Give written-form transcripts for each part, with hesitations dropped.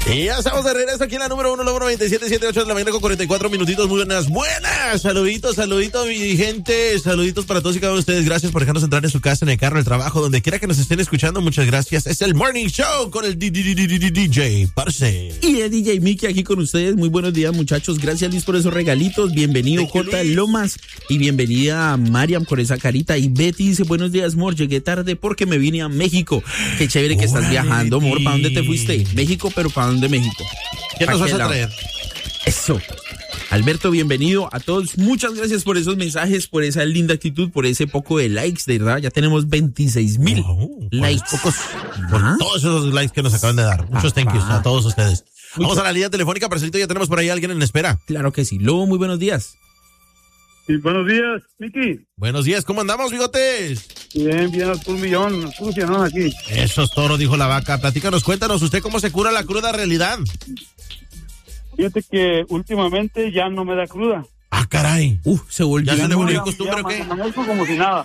Y ya estamos de regreso aquí en la número 1, Lobo 97.78 de la mañana con 44 minutitos. Muy buenas. Saluditos, mi gente. Saluditos para todos y cada uno de ustedes. Gracias por dejarnos entrar en su casa, en el carro, en el trabajo, donde quiera que nos estén escuchando. Muchas gracias. Es el Morning Show con el DJ Parce. Y el DJ Mickey aquí con ustedes. Muy buenos días, muchachos. Gracias, Luis, por esos regalitos. Bienvenido, J. Lomas. Y bienvenida a Mariam con esa carita. Y Betty dice, buenos días, Mor. Llegué tarde porque me vine a México. Qué chévere que estás viajando, Mor. ¿Para dónde te fuiste? México, pero ¿para dónde México? ¿Qué nos vas a traer? Eso. Alberto, bienvenido a todos. Muchas gracias por esos mensajes, por esa linda actitud, por ese poco de likes, de verdad. Ya tenemos 26,000 likes. Por todos esos likes que nos acaban de dar. Muchos thank yous a todos ustedes. Vamos a la línea telefónica, Parcelito. Ya tenemos por ahí a alguien en espera. Claro que sí. Lobo, muy buenos días. Sí, buenos días, Miki. Buenos días, ¿cómo andamos, bigotes? Bien, al full millón, ¿no? Aquí. Eso es toro, dijo la vaca. Platícanos, cuéntanos, ¿usted cómo se cura la cruda realidad? Fíjate que últimamente ya no me da cruda. Ah, caray. Se volvió. ¿Ya se le volvió costumbre o qué? Amanezco como si nada.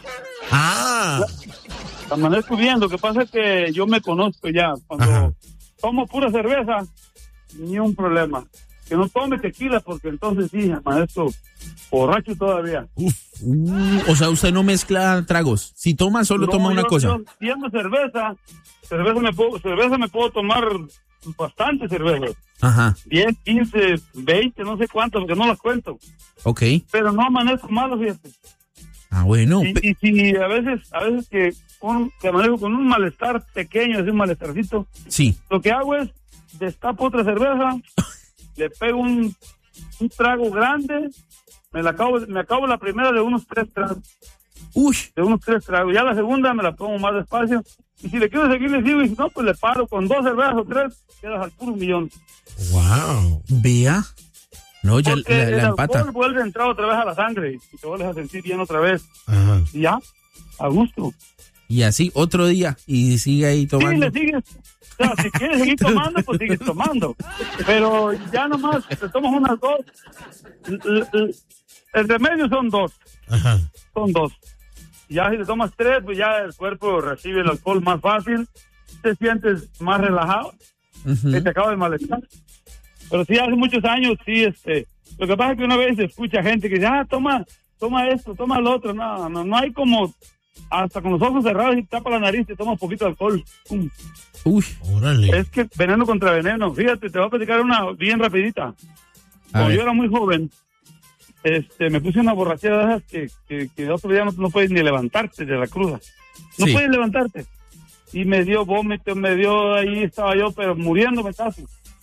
Amanezco bien, lo que pasa es que yo me conozco ya. Cuando tomo pura cerveza, ni un problema. Que no tome tequila, porque entonces sí, amanezco borracho todavía. O sea, usted no mezcla tragos. Si toma, solo toma una cosa. Yo siendo cerveza me puedo tomar bastante cerveza. 10, 15, 20, no sé cuánto, porque no las cuento. Ok. Pero no amanezco malo, fíjate. Bueno. Y si a veces que amanezco con un malestar pequeño, así un malestarcito. Sí. Lo que hago es destapo otra cerveza, le pego un trago grande, me acabo la primera de unos 3 tragos. De unos 3 tragos. Ya la segunda me la pongo más despacio. Y si le quiero seguir, le sigo. Y si no, pues le paro con 2 cervezas o 3, quedas al puro millón. Wow. Vea. No, ya la empata. El vuelve a entrar otra vez a la sangre y te vuelves a sentir bien otra vez. Y ya, a gusto. Y así, otro día, y sigue ahí tomando. Sí, le sigues. O sea, si quieres seguir tomando, pues sigues tomando. Pero ya nomás te tomas unas 2. El remedio son 2. Son 2. Ya si te tomas 3, pues ya el cuerpo recibe el alcohol más fácil, te sientes más relajado, que te acaba de malestar. Pero sí, hace muchos años, sí, lo que pasa es que una vez se escucha gente que dice, toma esto, toma lo otro. No hay como, hasta con los ojos cerrados y tapa la nariz, te toma un poquito de alcohol. Órale. Es que veneno contra veneno. Fíjate, te voy a platicar una bien rapidita. Cuando yo era muy joven, me puse una borrachera de esas que otro día no puedes ni levantarte de la cruda. No puedes levantarte. Y me dio vómito, ahí estaba yo, pero muriéndome casi.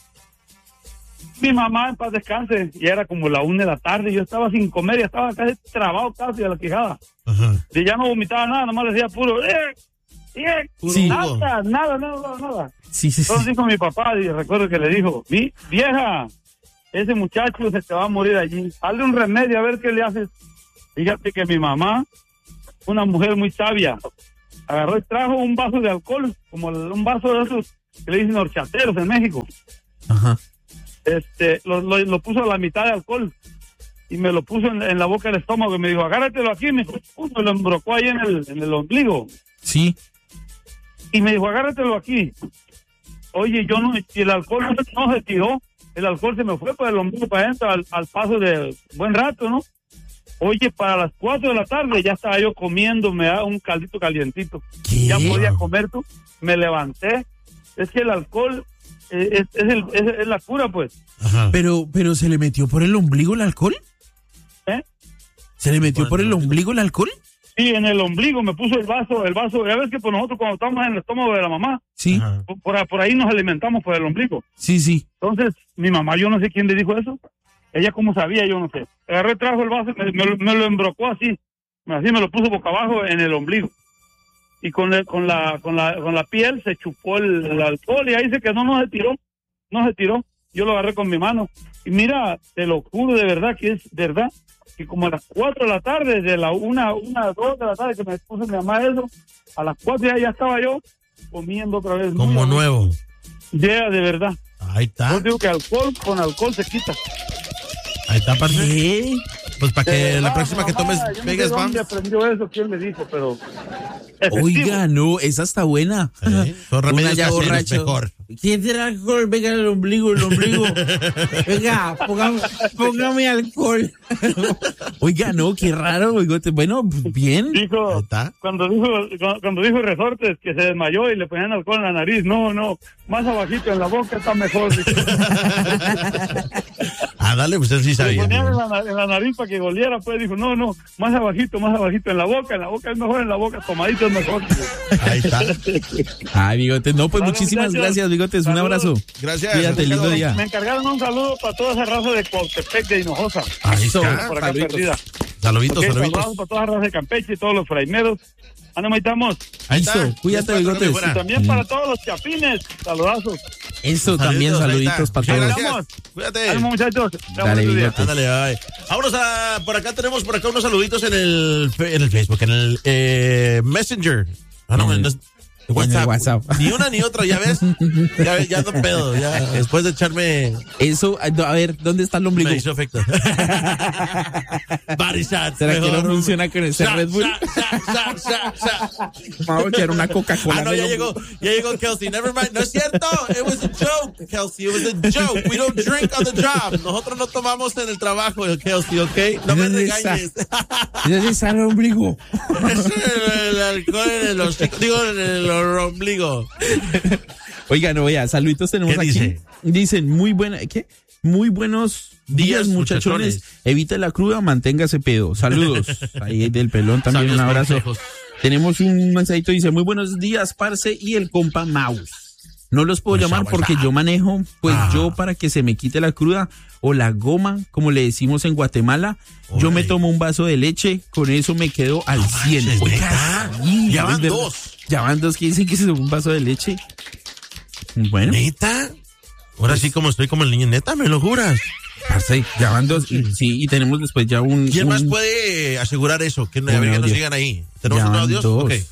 Mi mamá, en paz descanse, y era como la 1 de la tarde, y yo estaba sin comer, y estaba casi trabado a la quijada. Y ya no vomitaba nada, nomás le decía puro, nada. Sí. Entonces dijo mi papá, y recuerdo que le dijo, vieja, ese muchacho se te va a morir allí. Hazle un remedio a ver qué le haces. Fíjate que mi mamá, una mujer muy sabia, agarró y trajo un vaso de alcohol, como un vaso de esos que le dicen horchateros en México. Lo puso a la mitad de alcohol y me lo puso en la boca del estómago y me dijo, agárratelo aquí. Me lo embrocó ahí en el ombligo. Sí. Y me dijo, agárratelo aquí. Oye, y el alcohol no se tiró. El alcohol se me fue por el ombligo para adentro al paso de buen rato, ¿no? Oye, para las 4 de la tarde ya estaba yo comiéndome un caldito calientito. ¿Qué? Ya podía comer tú. Me levanté. Es que el alcohol es la cura, pues. Pero ¿se le metió por el ombligo el alcohol? ¿Se le metió por el ombligo el alcohol? Sí, en el ombligo me puso el vaso, ya ves que por nosotros cuando estamos en el estómago de la mamá, sí, por ahí nos alimentamos por el ombligo. Sí. Entonces, mi mamá, yo no sé quién le dijo eso, ella cómo sabía, yo no sé. Agarré, trajo el vaso, me lo embrocó así me lo puso boca abajo en el ombligo. Y con la piel se chupó el alcohol y ahí se quedó, no se tiró. Yo lo agarré con mi mano. Y mira, te lo juro de verdad que es verdad, que como a las 4 de la tarde, de la 2 de la tarde que me puso mi mamá eso, a las 4 ya estaba yo comiendo otra vez. Como nuevo. Ya, de verdad. Ahí está. Yo digo que con alcohol se quita. Ahí está, parce. ¿Qué? Pues para que la próxima que tomes pegues no sé vamos. dónde aprendió eso, quién me dijo, pero... Oiga, no, esa está buena. Son remedios ya caseros, borracho. mejor. ¿Quién tiene alcohol? Venga, el ombligo. Venga, póngame alcohol. Oiga, no, qué raro, Bigote. Bueno, bien. Dijo, cuando dijo Resortes que se desmayó y le ponían alcohol en la nariz, no, más abajito en la boca está mejor. Dale, pues él sí sabía. Le ponían en la nariz para que goliera, pues dijo, no, más abajito en la boca es mejor, en la boca tomadito es mejor. Ahí está. Ay, Bigotes, no, pues vale, muchísimas gracias, Bigotes, un abrazo. Gracias. Cuídate, lindo día. Me encargaron un saludo para toda esa raza de Cuautepec de Hinojosa. Ahí está. Por acá perdida. Saluditos. Saludos para toda la raza de Campeche y todos los fraineros. Nos estamos. Eso, cuídate, Bigotes. Y también para todos los chapines, saludazos. Eso también, saluditos para todos. Gracias. Cuídate. Vamos, muchachos. Dale, Bigotes. Ándale, bye. Vámonos tenemos por acá unos saluditos en el Facebook, en el Messenger. WhatsApp. Ni una ni otra, ya ves. Ya no pedo. Ya, después de echarme. Eso, a ver, ¿dónde está el ombligo? Me hizo efecto. ¿Será que no funciona con ese Red Bull? Vamos a echar una Coca-Cola. No, ya llegó Kelsey. Never mind. No es cierto. It was a joke, Kelsey. It was a joke. We don't drink on the job. Nosotros no tomamos en el trabajo, Kelsey, ¿ok? No me regañes. ¿Dónde está el ombligo? Es el alcohol en el hocico. Digo, en el ombligo. Oigan, saluditos tenemos aquí. Dicen, muy buenos días, muchachones. Evite la cruda, manténgase pedo. Saludos. Ahí del pelón también, un abrazo. Tenemos un mensajito, dice, muy buenos días, parce, y el compa Maus. No los puedo llamar porque yo manejo, yo para que se me quite la cruda o la goma, como le decimos en Guatemala, yo me tomo un vaso de leche, con eso me quedo al 100. Ya van dos. Ya van dos que dicen que se tomó un vaso de leche. Bueno. ¿Neta? Ahora sí como estoy como el niño, ¿neta? ¿Me lo juras? Parce, ya van dos. Sí, y tenemos después ya un... ¿Quién más puede asegurar eso? Que nos sigan ahí. ¿Tenemos un audio? Okay.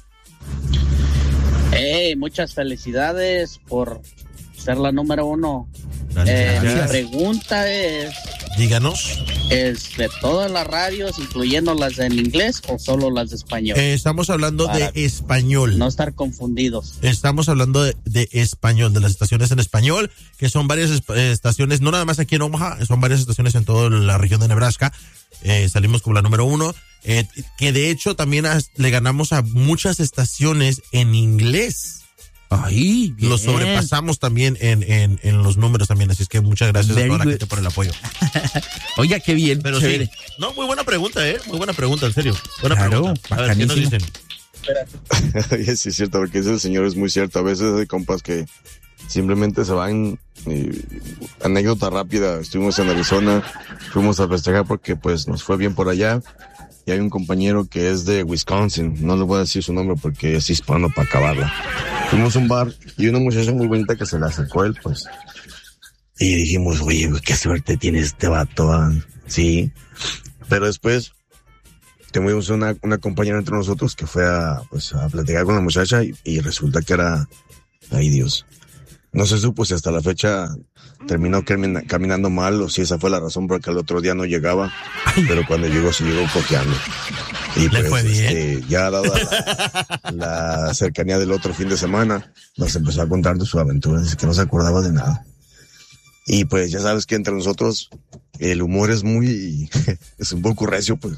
Muchas felicidades por ser la número 1. Gracias. Mi pregunta es... Díganos. ¿Es de todas las radios, incluyendo las en inglés o solo las de español? Estamos hablando de español. No estar confundidos. Estamos hablando de español, de las estaciones en español, que son varias estaciones, no nada más aquí en Omaha, son varias estaciones en toda la región de Nebraska. Salimos como la número 1, que de hecho también le ganamos a muchas estaciones en inglés. Ay, bien. Lo sobrepasamos también en los números también, así es que muchas gracias a toda la gente por el apoyo. Oiga, qué bien. Pero chévere. Sí, no, muy buena pregunta, muy buena pregunta, en serio. Buena pregunta. A ver, ¿qué nos dicen? Sí, es cierto, porque ese señor es muy cierto. A veces hay compas que simplemente se van. Anécdota rápida, estuvimos en Arizona, fuimos a festejar porque pues nos fue bien por allá. Y hay un compañero que es de Wisconsin, no le voy a decir su nombre porque es hispano para acabarla. Fuimos a un bar y una muchacha muy bonita que se le acercó a él, pues. Y dijimos, oye, qué suerte tiene este vato. Sí. Pero después tuvimos una compañera entre nosotros que fue a platicar con la muchacha y resulta que era, ay Dios. No se supo si hasta la fecha terminó caminando mal o si esa fue la razón por la que el otro día no llegaba, pero cuando llegó se llegó cojeando. Y le fue bien. Ya dada la cercanía del otro fin de semana, nos empezó a contar de su aventura, dice que no se acordaba de nada. Y pues ya sabes que entre nosotros el humor es es un poco recio, pues.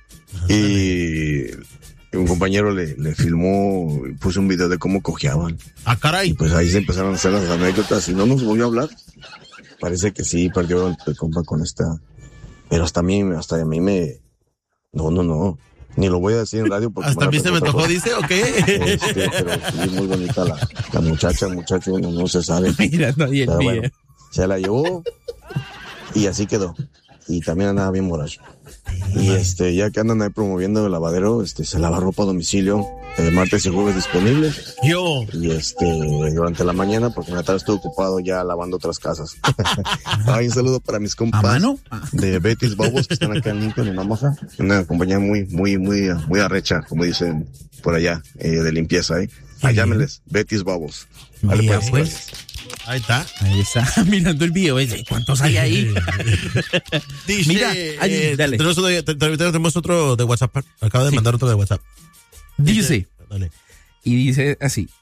Y un compañero le filmó, puso un video de cómo cojeaban. ¡Ah, caray! Y pues ahí se empezaron a hacer las anécdotas y no nos volvió a hablar. Parece que sí, perdió el compa con esta. Pero hasta a mí me... No. Ni lo voy a decir en radio porque... ¿Hasta a mí se me tocó, dice, o qué? Pero sí, muy bonita la muchacha, el muchacho, no se sabe. Mira, nadie el bueno, se la llevó y así quedó. Y también andaba bien borracho. Y ya que andan ahí promoviendo el lavadero, se lava ropa a domicilio, martes y jueves disponibles. Yo. Y durante la mañana, porque en la tarde estoy ocupado ya lavando otras casas. Un saludo para mis compas de Betty's Bobos que están acá en Lincoln, en Omaha. Una compañía muy arrecha, como dicen por allá, de limpieza, llámenles, Betty's Bobos. Vale, pues. Ahí está. Ahí está, mirando el video. ¿Cuántos hay ahí? Dice, mira, dale. Tenemos otro de WhatsApp. Acabo de mandar otro de WhatsApp. Dice, y dice así.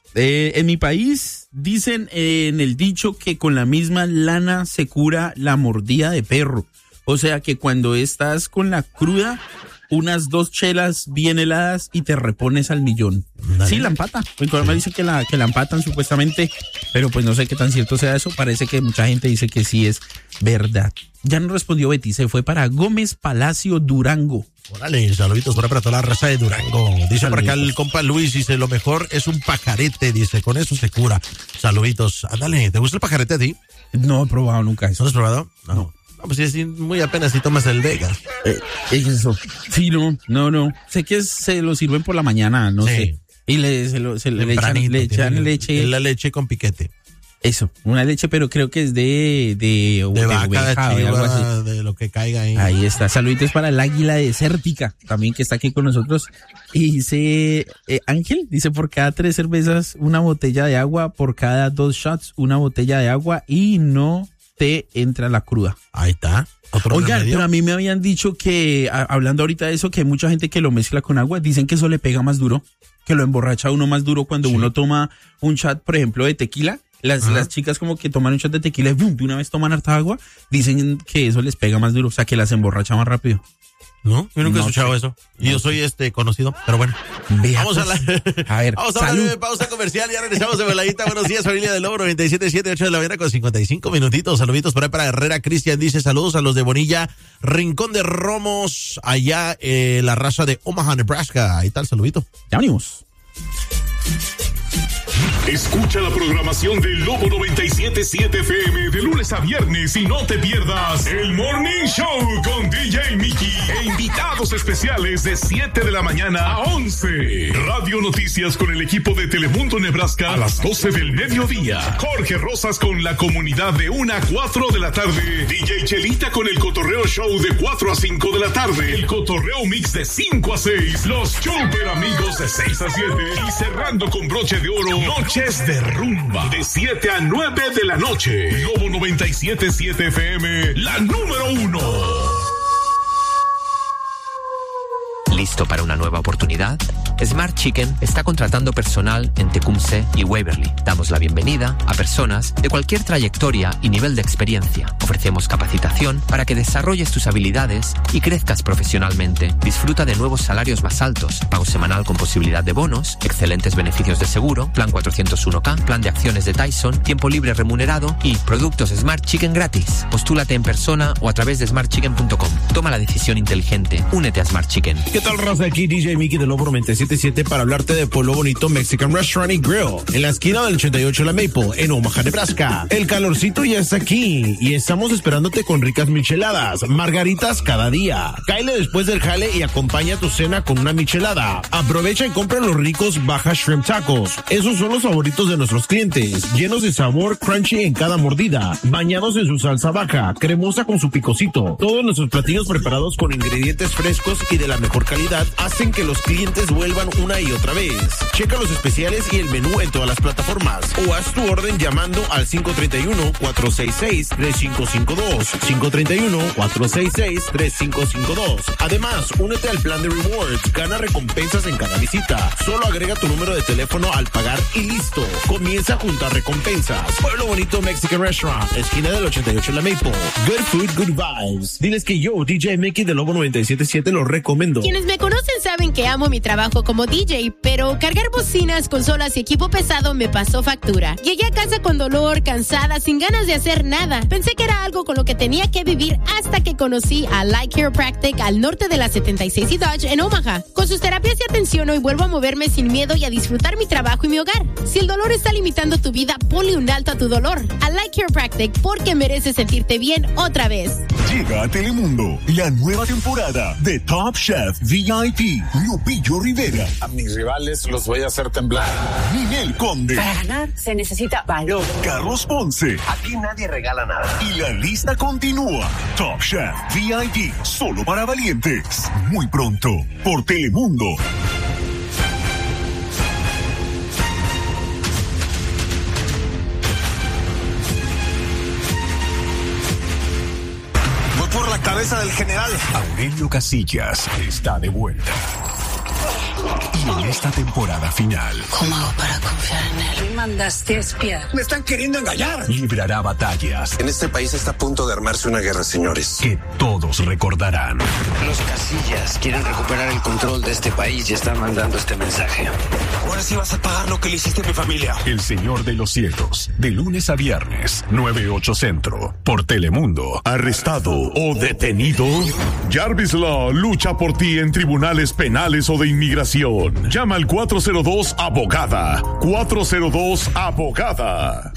En mi país dicen en el dicho que con la misma lana se cura la mordida de perro. O sea que cuando estás con la cruda, unas 2 chelas bien heladas y te repones al millón. Dale. Sí, la empata. En Colombia dicen que la empatan supuestamente, pero pues no sé qué tan cierto sea eso. Parece que mucha gente dice que sí es verdad. Ya no respondió Betty, se fue para Gómez Palacio, Durango. Órale, saluditos por ahí para toda la raza de Durango. Dice saluditos. Por acá el compa Luis, dice, lo mejor es un pajarete, dice, con eso se cura. Saluditos. Ándale, ¿te gusta el pajarete a ti? No he probado nunca eso. ¿No lo has probado? No. No, pues sí, muy apenas si tomas el Vegas. Eso. Sí, no. Sé que se lo sirven por la mañana, no sé. Y le echan leche. La leche con piquete. Eso, una leche, pero creo que es de vaca, oveja, de chiva, algo así. De lo que caiga ahí. Ahí está. Saluditos para el águila desértica, también que está aquí con nosotros. Y dice, Ángel, dice, por cada 3 cervezas, una botella de agua, por cada 2 shots, una botella de agua y no te entra la cruda. Ahí está. Oigan, pero a mí me habían dicho que, hablando ahorita de eso, que hay mucha gente que lo mezcla con agua, dicen que eso le pega más duro, que lo emborracha a uno más duro cuando uno toma un shot, por ejemplo, de tequila. Las chicas como que toman un shot de tequila y boom, de una vez toman harta agua, dicen que eso les pega más duro, o sea, que las emborracha más rápido. No, yo nunca he escuchado eso. Y yo soy conocido, pero bueno. Vamos a ver, vamos a la pausa comercial, ya regresamos de voladita. Buenos días, familia del Lobo 97.7, 8 de la mañana con 55 minutitos. Saluditos por ahí para Herrera. Cristian dice, saludos a los de Bonilla, Rincón de Romos, allá la raza de Omaha, Nebraska. Ahí está el saludito. Ya venimos. Escucha la programación del Lobo 97.7 FM de lunes a viernes y no te pierdas el Morning Show con DJ Mickey e invitados especiales de 7 de la mañana a 11. Radio Noticias con el equipo de Telemundo Nebraska a las 12 del mediodía. Jorge Rosas con la comunidad de 1 a 4 de la tarde. DJ Chelita con el Cotorreo Show de 4 a 5 de la tarde. El Cotorreo Mix de 5 a 6. Los Super Amigos de 6 a 7. Y cerrando con broche de oro, Noches de Rumba de 7 a 9 de la noche. Lobo 97.7 FM, la número 1. ¿Listo para una nueva oportunidad? Smart Chicken está contratando personal en Tecumseh y Waverly. Damos la bienvenida a personas de cualquier trayectoria y nivel de experiencia. Ofrecemos capacitación para que desarrolles tus habilidades y crezcas profesionalmente. Disfruta de nuevos salarios más altos, pago semanal con posibilidad de bonos, excelentes beneficios de seguro, plan 401k, plan de acciones de Tyson, tiempo libre remunerado y productos Smart Chicken gratis. Postúlate en persona o a través de smartchicken.com. Toma la decisión inteligente. Únete a Smart Chicken. ¿Qué tal, raza? Aquí DJ Mickey de Lobo 97.7 para hablarte de Pueblo Bonito Mexican Restaurant y Grill en la esquina del 88 La Maple en Omaha, Nebraska. El calorcito ya está aquí y estamos esperándote con ricas micheladas, margaritas cada día. Cáele después del jale y acompaña tu cena con una michelada. Aprovecha y compra los ricos Baja Shrimp Tacos. Esos son los favoritos de nuestros clientes, llenos de sabor crunchy en cada mordida, bañados en su salsa baja, cremosa con su picocito. Todos nuestros platillos preparados con ingredientes frescos y de la mejor calidad hacen que los clientes vuelvan una y otra vez. Checa los especiales y el menú en todas las plataformas o haz tu orden llamando al 531-466-3552. 531-466-3552. Además, únete al plan de rewards. Gana recompensas en cada visita. Solo agrega tu número de teléfono al pagar y listo. Comienza a juntar recompensas. Pueblo Bonito Mexican Restaurant, esquina del 88 La Maple. Good food, good vibes. Diles que yo, DJ Mickey de Lobo 97.7, lo recomiendo. Quienes me conocen saben que amo mi trabajo como DJ, pero cargar bocinas, consolas y equipo pesado me pasó factura. Llegué a casa con dolor, cansada, sin ganas de hacer nada. Pensé que era algo con lo que tenía que vivir hasta que conocí a Light Chiropractic al norte de la 76 y Dodge en Omaha. Con sus terapias y atención hoy vuelvo a moverme sin miedo y a disfrutar mi trabajo y mi hogar. Si el dolor está limitando tu vida, ponle un alto a tu dolor. A Light Chiropractic porque mereces sentirte bien otra vez. Llega a Telemundo la nueva temporada de Top Chef VIP. Lupillo Rivera. A mis rivales los voy a hacer temblar. Ninel Conde. Para ganar se necesita valor. Carlos Ponce. Aquí nadie regala nada. Y la lista continúa. Top Chef VIP. Solo para valientes. Muy pronto. Por Telemundo. Por la cabeza del general. Aurelio Casillas está de vuelta. Y en esta temporada final. ¿Cómo hago para confiar en él? Me mandaste a espiar. ¡Me están queriendo engañar! Librará batallas En este país está a punto de armarse una guerra, señores. que todos recordarán. Los Casillas quieren recuperar el control de este país y están mandando este mensaje. Ahora sí vas a pagar lo que le hiciste a mi familia. El Señor de los Cielos, de lunes a viernes, 9-8 Centro, por Telemundo. ¿Arrestado o detenido? Jarvis Law lucha por ti en tribunales penales o de inmigración. Llama al 402-ABOGADA. 402-ABOGADA.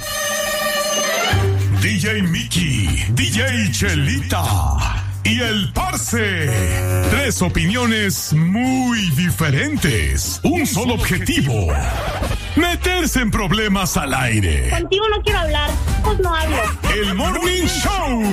DJ Mickey, DJ Chelita y el Parce. 3 opiniones muy diferentes. Un solo objetivo: meterse en problemas al aire. Contigo no quiero hablar, pues no hablo. El Morning Show.